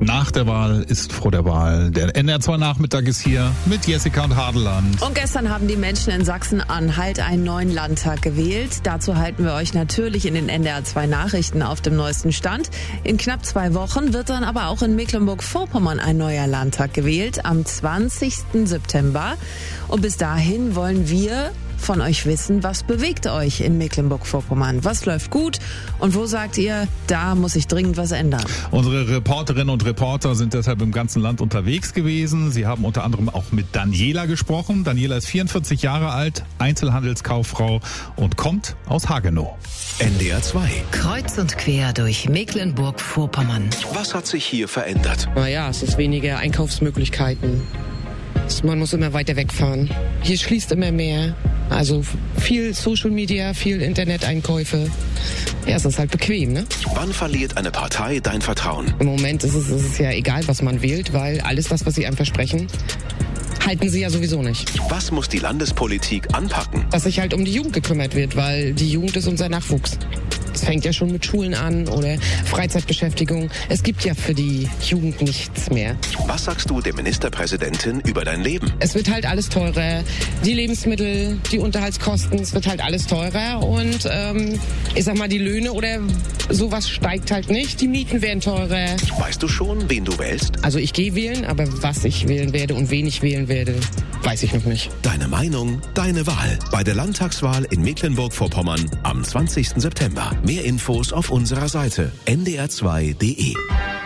Nach der Wahl ist vor der Wahl. Der NDR2 Nachmittag ist hier mit Jessica und Hadeland. Und gestern haben die Menschen in Sachsen-Anhalt einen neuen Landtag gewählt. Dazu halten wir euch natürlich in den NDR2 Nachrichten auf dem neuesten Stand. In knapp 2 Wochen wird dann aber auch in Mecklenburg-Vorpommern ein neuer Landtag gewählt, am 20. September. Und bis dahin wollen wir von euch wissen, was bewegt euch in Mecklenburg-Vorpommern? Was läuft gut und wo sagt ihr, da muss sich dringend was ändern? Unsere Reporterinnen und Reporter sind deshalb im ganzen Land unterwegs gewesen. Sie haben unter anderem auch mit Daniela gesprochen. Daniela ist 44 Jahre alt, Einzelhandelskauffrau und kommt aus Hagenow. NDR2. Kreuz und quer durch Mecklenburg-Vorpommern. Was hat sich hier verändert? Naja, es ist weniger Einkaufsmöglichkeiten. Man muss immer weiter wegfahren. Hier schließt immer mehr. Also viel Social Media, viel Interneteinkäufe. Ja, es ist halt bequem, ne? Wann verliert eine Partei dein Vertrauen? Im Moment ist es ja egal, was man wählt, weil alles das, was sie einem versprechen, halten sie ja sowieso nicht. Was muss die Landespolitik anpacken? Dass sich halt um die Jugend gekümmert wird, weil die Jugend ist unser Nachwuchs. Es fängt ja schon mit Schulen an oder Freizeitbeschäftigung. Es gibt ja für die Jugend nichts mehr. Was sagst du der Ministerpräsidentin über dein Leben? Es wird halt alles teurer. Die Lebensmittel, die Unterhaltskosten, es wird halt alles teurer. Und ich sag mal, die Löhne oder sowas steigt halt nicht. Die Mieten werden teurer. Weißt du schon, wen du wählst? Also ich gehe wählen, aber was ich wählen werde und wen ich wählen werde, weiß ich noch nicht. Deine Meinung, deine Wahl. Bei der Landtagswahl in Mecklenburg-Vorpommern am 20. September. Mehr Infos auf unserer Seite ndr2.de.